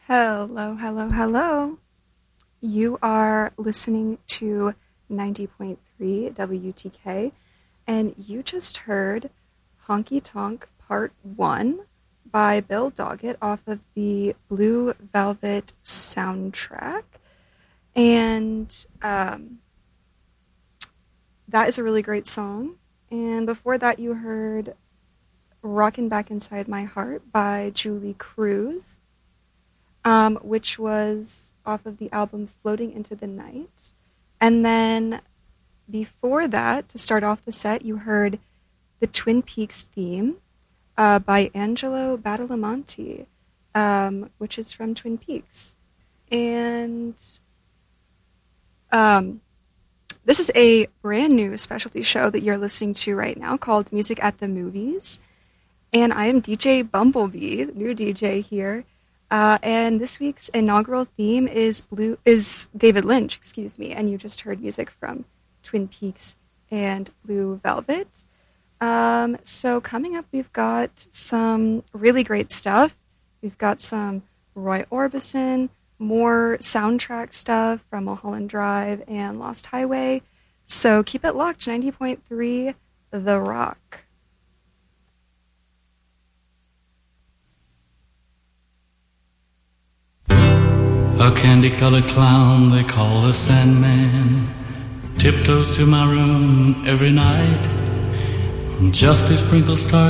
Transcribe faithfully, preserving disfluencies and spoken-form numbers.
Hello, hello, hello. You are listening to ninety point three W T K, and you just heard Honky Tonk Part one by Bill Doggett off of the Blue Velvet soundtrack. And um, that is a really great song. And before that, you heard Rockin' Back Inside My Heart by Julie Cruz. Um, which was off of the album Floating into the Night. And then before that, to start off the set, you heard the Twin Peaks theme uh, by Angelo Badalamenti, um, which is from Twin Peaks. And um, this is a brand new specialty show that you're listening to right now called Music at the Movies. And I am D J Bumblebee, new D J here. Uh, and this week's inaugural theme is blue is David Lynch, excuse me, and you just heard music from Twin Peaks and Blue Velvet. Um, so coming up, we've got some really great stuff. We've got some Roy Orbison, more soundtrack stuff from Mulholland Drive and Lost Highway. So keep it locked, ninety point three The Rock. A candy-colored clown they call the Sandman tiptoes to my room every night just to sprinkle stars